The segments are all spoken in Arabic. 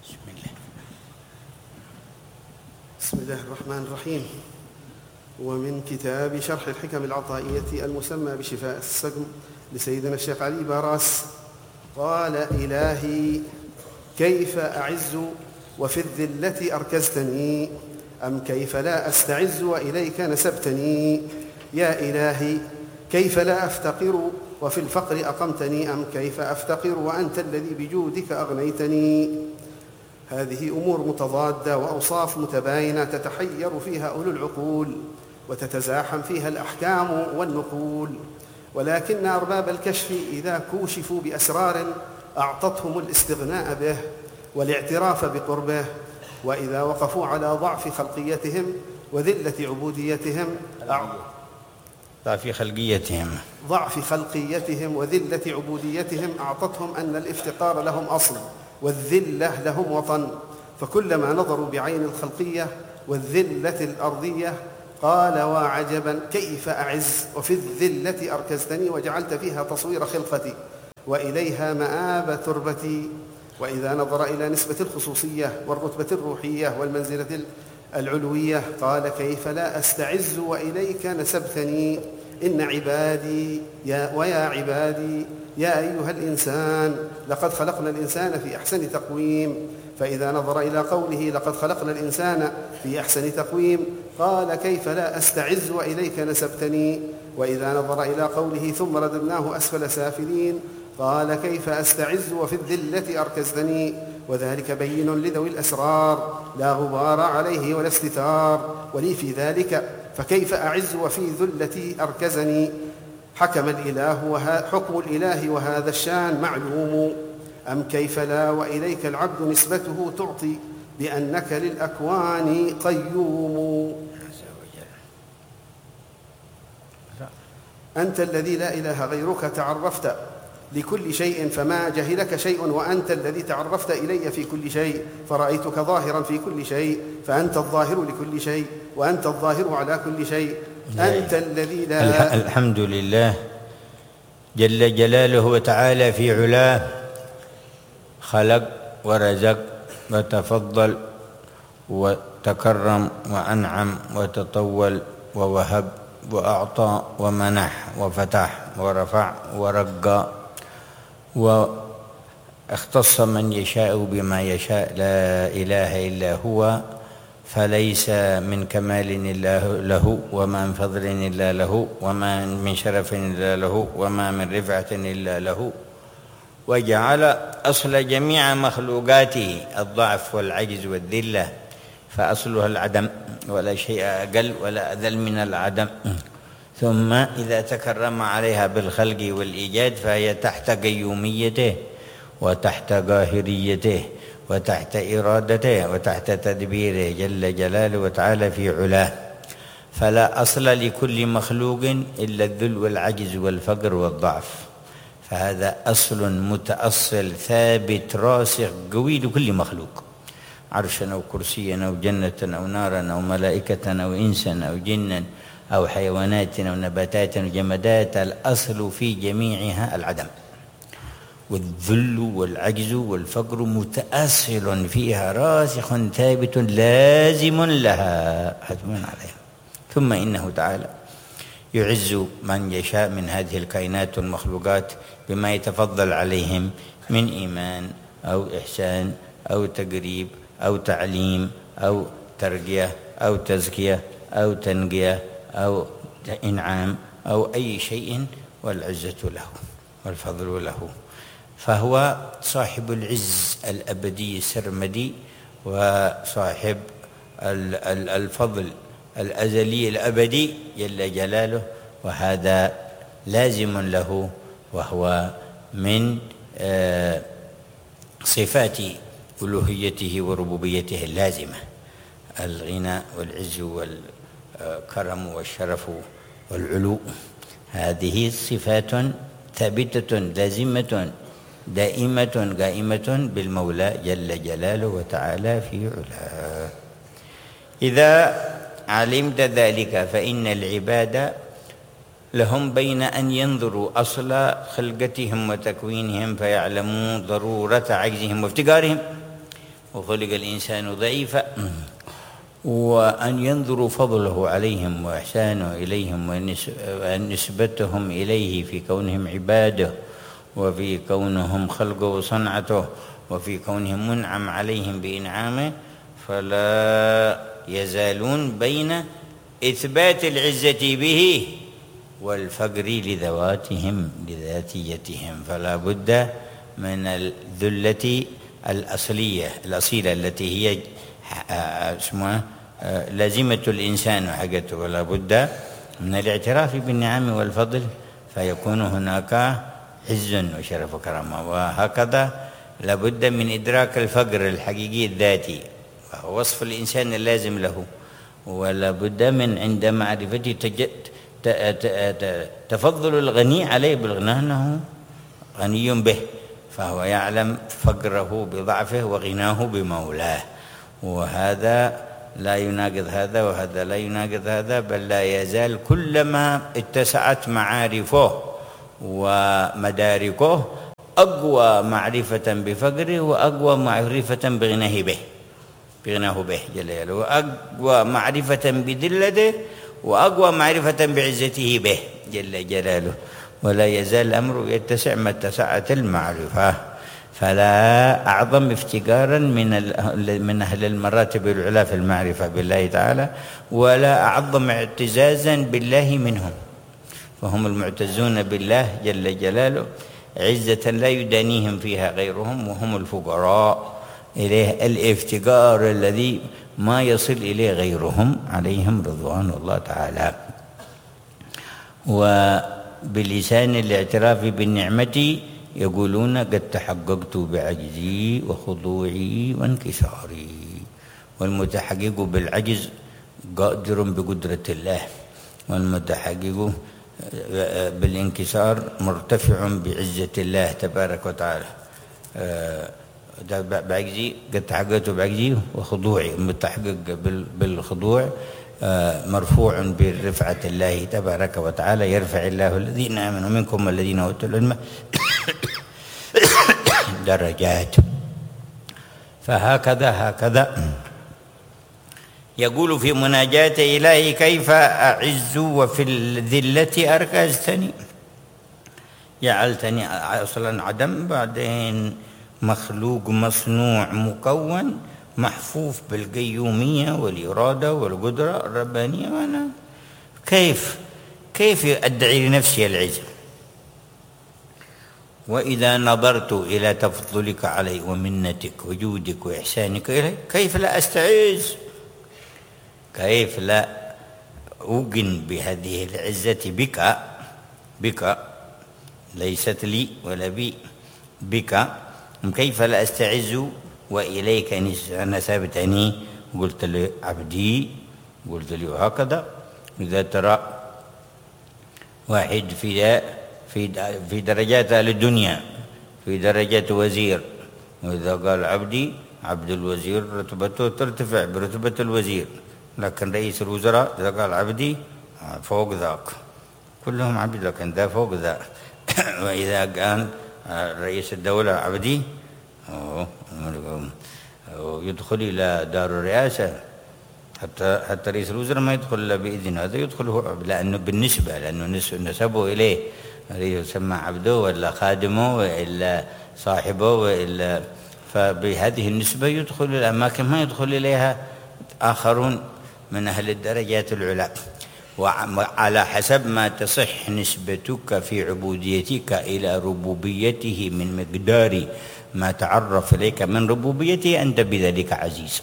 بسم الله الرحمن الرحيم. ومن كتاب شرح الحكم العطائية المسمى بشفاء السقم لسيدنا الشيخ علي باراس: قال: إلهي كيف أعز وفي الذلة أركزتني، أم كيف لا أستعز وإليك نسبتني؟ يا إلهي كيف لا أفتقر وفي الفقر أقمتني، أم كيف أفتقر وأنت الذي بجودك أغنيتني؟ هذه أمور متضادة وأوصاف متباينة تتحير فيها أولو العقول وتتزاحم فيها الأحكام والنقول، ولكن أرباب الكشف إذا كوشفوا بأسرار أعطتهم الاستغناء به والاعتراف بقربه، وإذا وقفوا على ضعف خلقيتهم وذلة عبوديتهم ضعف خلقيتهم وذلة عبوديتهم أعطتهم أن الافتقار لهم أصل والذلة لهم وطن، فكلما نظروا بعين الخلقية والذلة الأرضية قال: وعجبا كيف أعز وفي الذلة أركزتني وجعلت فيها تصوير خلقتي وإليها مآب تربتي. وإذا نظر إلى نسبة الخصوصية والرتبة الروحية والمنزلة العلوية قال: كيف لا أستعز وإليك نسبتني؟ إن عبادي ويا عبادي يا أيها الإنسان لقد خلقنا الإنسان في أحسن تقويم. فإذا نظر إلى قوله: لقد خلقنا الإنسان في أحسن تقويم قال: كيف لا أستعز وإليك نسبتني؟ وإذا نظر إلى قوله: ثم رددناه أسفل سافلين قال: كيف أستعز وفي الذلة أركزتني؟ وذلك بين لذوي الأسرار لا غبار عليه ولا استتار، ولي في ذلك فكيف أعز وفي ذلتي أركزني؟ حكم الإله وهذا الشان معلوم، أم كيف لا وإليك العبد نسبته تعطي بأنك للأكوان قيوم. أنت الذي لا إله غيرك تعرفت لكل شيء فما جهلك شيء، وأنت الذي تعرفت إلي في كل شيء فرأيتك ظاهرا في كل شيء، فأنت الظاهر لكل شيء وأنت الظاهر على كل شيء. أنت الذي لا الحمد لله جل جلاله وتعالى في علاه، خلق ورزق وتفضل وتكرم وأنعم وتطول ووهب وأعطى ومنح وفتح ورفع ورقى، واختص من يشاء بما يشاء، لا إله إلا هو، فليس من كمال إلا له، وما من فضل إلا له، وما من شرف إلا له، وما من رفعة إلا له. وجعل أصل جميع مخلوقاته الضعف والعجز والذلة، فأصلها العدم، ولا شيء أقل ولا أذل من العدم. ثم إذا تكرم عليها بالخلق والإيجاد فهي تحت قيوميته وتحت قاهريته وتحت إرادته وتحت تدبيره جل جلاله وتعالى في علاه. فلا أصل لكل مخلوق إلا الذل والعجز والفقر والضعف، فهذا أصل متأصل ثابت راسخ قوي لكل مخلوق، عرشا أو كرسيا أو جنة أو نارا أو ملائكة أو إنسا أو جنا أو حيوانات أو نباتات أو جمادات، الأصل في جميعها العدم، والذل والعجز والفقر متأصل فيها راسخ ثابت لازم لها حتم عليها. ثم إنه تعالى يعز من يشاء من هذه الكائنات والمخلوقات بما يتفضل عليهم من إيمان أو إحسان أو تقريب أو تعليم أو ترقية أو تزكية أو تنقية أو إنعام أو أي شيء، والعزة له والفضل له. فهو صاحب العز الأبدي السرمدي، وصاحب الفضل الأزلي الأبدي جل جلاله، وهذا لازم له، وهو من صفات ألوهيته وربوبيته اللازمة: الغنى والعز والكرم والشرف والعلو. هذه صفات ثابتة لازمة دائمة قائمة بالمولى جل جلاله وتعالى في علاه. إذا علمت ذلك فإن العباد لهم بين أن ينظروا أصل خلقتهم وتكوينهم فيعلموا ضرورة عجزهم وافتقارهم، وخلق الإنسان ضعيفا، وأن ينظروا فضله عليهم وإحسانه إليهم ونسبتهم إليه في كونهم عباده، وفي كونهم خلقه وصنعته، وفي كونهم منعم عليهم بإنعامه، فلا يزالون بين إثبات العزة به والفقر لذواتهم لذاتيتهم. فلا بد من الذلة الأصيلة التي هي اسمها لازمة الإنسان وحاجته، ولا بد من الاعتراف بالنعم والفضل، فيكون هناك عز وشرف وكرامة. وهكذا لا بد من إدراك الفقر الحقيقي الذاتي، وهو وصف الإنسان اللازم له، ولا بد من عند معرفة تفضل الغني عليه بالغنى أنه غني به، فهو يعلم فقره بضعفه وغناه بمولاه، وهذا لا يناقض هذا وهذا لا يناقض هذا، بل لا يزال كلما اتسعت معارفه ومداركه أقوى معرفة بفقره وأقوى معرفة بغناه به جل جلاله، وأقوى معرفة بذلته وأقوى معرفة بعزته به جل جلاله. ولا يزال الأمر يتسع ما اتسعت المعرفة، فلا أعظم افتقارا من أهل المراتب العلى في المعرفة بالله تعالى، ولا أعظم اعتزازا بالله منهم، فهم المعتزون بالله جل جلاله عزة لا يدانيهم فيها غيرهم، وهم الفقراء إليه الافتقار الذي ما يصل إليه غيرهم عليهم رضوان الله تعالى. وبلسان الاعتراف بالنعمة يقولون قد تحققت بعجزي وخضوعي وانكساري، والمتحقق بالعجز قادر بقدرة الله، والمتحقق بالانكسار مرتفع بعزة الله تبارك وتعالى. بعجزي قد تحققت بعجزي وخضوعي، المتحقق بالخضوع مرفوع برفعة الله تبارك وتعالى، يرفع الله الذين آمنوا منكم والذين أوتوا العلم درجات. فهكذا يقول في مناجاة إلهي: كيف أعز وفي الذلة أركزتني، جعلتني أصلا عدم، بعدين مخلوق مصنوع مكون محفوف بالقيومية والإرادة والقدرة الربانية، وأنا كيف أدعي لنفسي العز؟ وإذا نظرت إلى تفضلك علي ومنتك وجودك وإحسانك إلي، كيف لا أستعز؟ كيف لا أوقن بهذه العزة بك ليست لي ولا بي، بك كيف لا أستعز وإليك نسبتني؟ قلت لي عبدي، قلت لي وهكذا. إذا ترى واحد في درجات أهل الدنيا في درجة وزير، وإذا قال عبدي، عبد الوزير رتبته ترتفع برتبة الوزير، لكن رئيس الوزراء إذا قال عبدي فوق ذاك، كلهم عبد، لكن ذا فوق ذا. وإذا كان رئيس الدولة عبدي يدخل إلى دار الرئاسة، حتى رئيس الوزراء ما يدخل إلا بإذن، هذا يدخل هو، لأنه نسبه إليه يسمى عبده ولا خادمه وإلا صاحبه وإلا، فبهذه النسبة يدخل الأماكن ما يدخل إليها آخرون من أهل الدرجات العلى. وعلى حسب ما تصح نسبتك في عبوديتك إلى ربوبيته من مقدار ما تعرف إليك من ربوبيته، أنت بذلك عزيز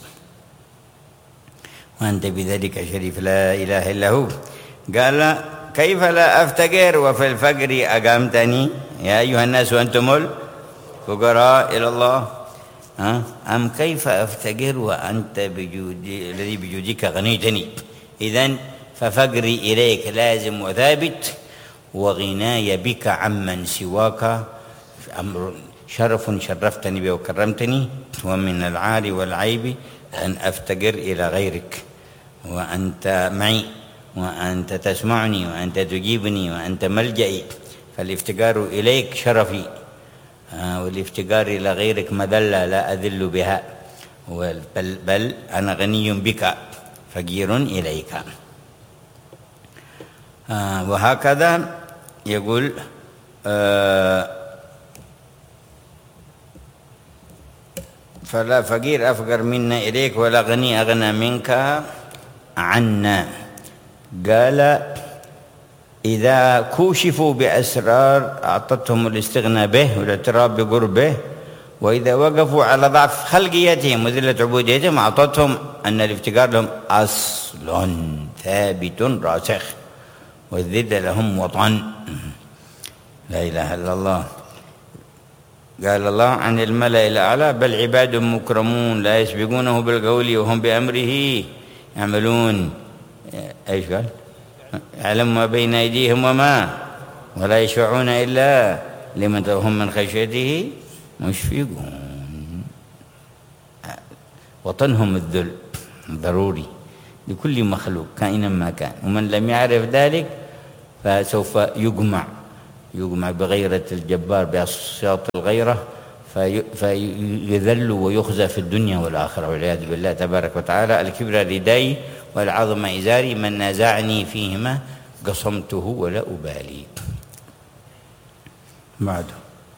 وأنت بذلك شريف لا إله إلا هو. قال: كيف لا أفتقر وفي الفقر أقامتني، يا أيها الناس وأنتم الفقراء إلى الله. أم كيف أفتقر وأنت الذي بجودك غنيتني؟ إذن ففقري إليك لازم وثابت، وغناي بك عمن سواك أمر شرف شرفتني به وكرمتني. ومن العار والعيب أن أفتقر إلى غيرك، وأنت معي وأنت تسمعني وأنت تجيبني وأنت ملجئي، فالافتقار إليك شرفي، والافتقار إلى غيرك مذلة لا أذل بها. بل أنا غني بك فقير إليك. وهكذا يقول فلا فقير أفقر منا إليك ولا غني أغنى منك عنا. قال إذا كوشفوا بأسرار أعطتهم الاستغناء به والاعتراف بقربه، وإذا وقفوا على ضعف خلقيتهم وذلة عبوديتهم أعطتهم أن الافتقار لهم أصل ثابت راسخ والذل لهم وطن. لا إله إلا الله. قال الله عن الملأ الأعلى بل عباد مكرمون لا يسبقونه بالقول وهم بأمره يعملون. ايش قال؟ يعلم ما بين أيديهم ولا يشفعون إلا لمن هم من خشيته مشفقون. وطنهم الذل ضروري لكل مخلوق كائنا ما كان، ومن لم يعرف ذلك فسوف يجمع بغيرة الجبار بأصوات الغيرة فيذل ويخزى في الدنيا والآخرة والعياذ بالله تبارك وتعالى. الكبر رداي والعظم إزاري، من نازعني فيهما قصمته ولا أبالي. بعد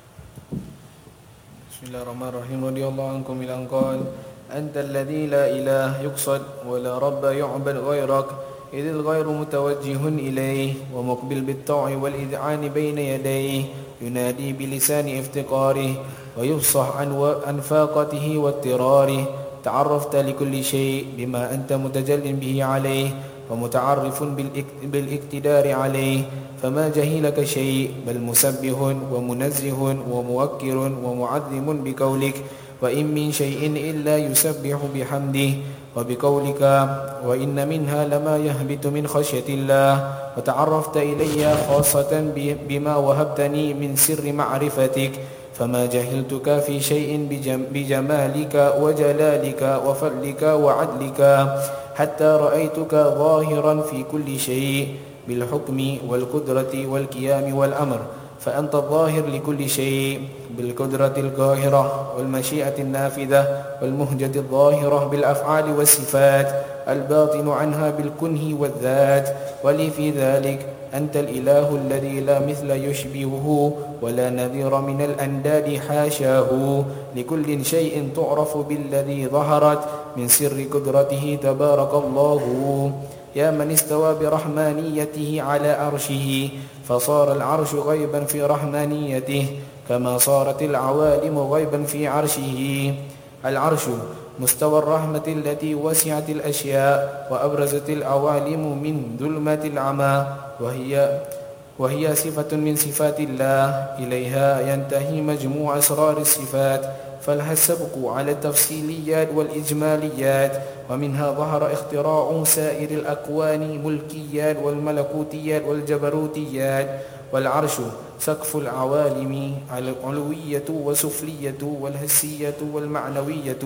بسم الله الرحمن الرحيم. رضي الله عنكم إلى أن قال أنت الذي لا إله يقصد ولا رب يعبد غيرك، إذ الغير متوجه إليه ومقبل بالطاعة والإذعان بين يديه، ينادي بلسان افتقاره ويفصح عن أنفاقته واضطراره. تعرفت لكل شيء بما أنت متجل به عليه ومتعرف بالاقتدار عليه، فما جهلك شيء بل مسبح ومنزه وموكر ومعظم بقولك، وإن من شيء إلا يسبح بحمده وبقولك، وإن منها لما يهبط من خشية الله. وتعرفت إلي خاصة بما وهبتني من سر معرفتك، فما جهلتك في شيء بجمالك وجلالك وفضلك وعدلك، حتى رأيتك ظاهرا في كل شيء بالحكم والقدرة والقيام والأمر. فأنت الظاهر لكل شيء بالقدرة القاهرة والمشيئة النافذة والمهجة الظاهرة بالأفعال والصفات، الباطن عنها بالكنه والذات. ولي في ذلك أنت الإله الذي لا مثل يشبهه ولا نذير من الأنداد حاشاه، لكل شيء تعرف بالذي ظهرت من سر قدرته تبارك الله. يا من استوى برحمانيته على عرشه، فصار العرش غيبا في رحمانيته كما صارت العوالم غيبا في عرشه. العرش مستوى الرحمة التي وسعت الأشياء وأبرزت العوالم من ظلمة العمى، وهي صفة من صفات الله، إليها ينتهي مجموع أسرار الصفات، فلها السبق على التفصيليات والإجماليات، ومنها ظهر اختراع سائر الأكوان ملكيات والملكوتيات والجبروتيات. والعرش سقف العوالم العلوية والسفلية والحسية والمعنوية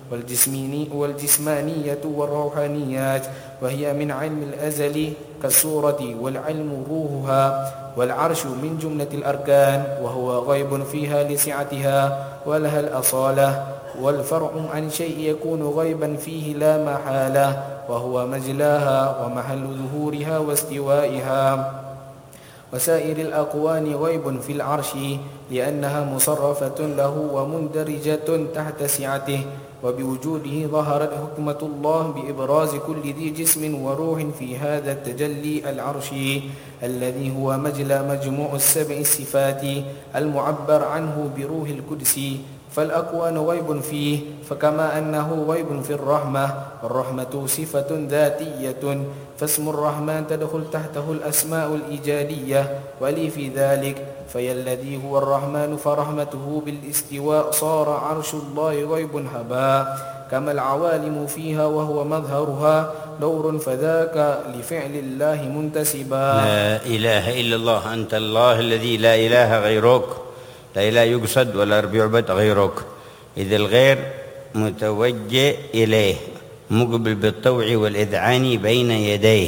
والجسمانية والروحانيات، وهي من علم الأزل كالصورة والعلم روحها. والعرش من جملة الأركان، وهو غيب فيها لسعتها ولها الأصالة، والفرع عن شيء يكون غيبا فيه لا محالة، وهو مجلاها ومحل ظهورها واستوائها. وسائر الأكوان غيب في العرش، لأنها مصرفة له ومندرجة تحت سعته، وبوجوده ظهرت حكمة الله بإبراز كل ذي جسم وروح في هذا التجلي العرشي، الذي هو مجلى مجموع السبع الصفات المعبر عنه بروح القدس. فالأكوان غيب فيه، فكما أنه غيب في الرحمة، والرحمة صفة ذاتية، فاسم الرحمن تدخل تحته الأسماء الإيجادية. ولي في ذلك فهي الذي هو الرحمن، فرحمته بالاستواء صار عرش الله غيب هباء، كما العوالم فيها وهو مظهرها دور، فذاك لفعل الله منتسبا. لا إله إلا الله. أنت الله الذي لا إله غيرك، لا إله يقصد ولا رب يعبد غيرك، إذ الغير متوجه إليه مقبل بالطوع والإذعان بين يديه.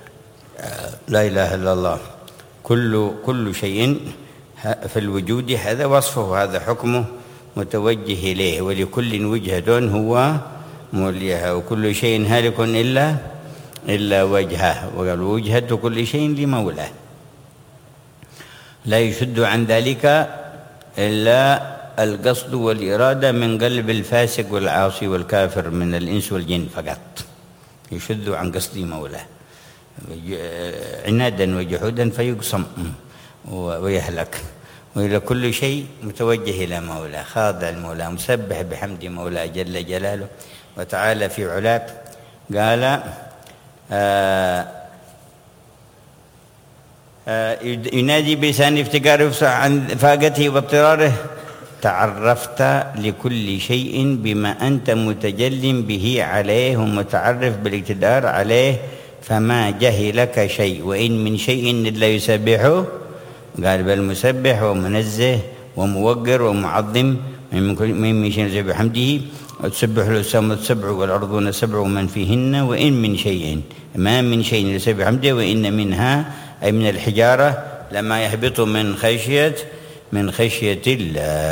لا إله إلا الله. كل شيء في الوجود هذا وصفه، هذا حكمه متوجه إليه، ولكل وجهة هو موليها، وكل شيء هالك إلا وجهه، وقال وجهة كل شيء لمولاه، لا يشد عن ذلك إلا القصد والإرادة من قلب الفاسق والعاصي والكافر من الإنس والجن فقط، يشد عن قصد مولاه عنادا وجحودا فيقسم ويهلك، وإلى كل شيء متوجه إلى مولاه، خاضع المولى، مسبح بحمد مولاه جل جلاله وتعالى في علاه. قال ينادي بلسان افتقاره عن فاقته واضطراره: تعرفت لكل شيء بما أنت متجل به عليه ومتعرف بالاقتدار عليه، فما جهلك شيء، وإن من شيء إلا يسبحه. قال بل مسبح ومنزه وموقر ومعظم من شيء يسبح بحمده، وتسبح له السماوات السبع والأرضون السبع ومن فيهن، وإن من شيء، ما من شيء يسبح بحمده، وإن منها أي من الحجارة لما يهبط من خشية الله.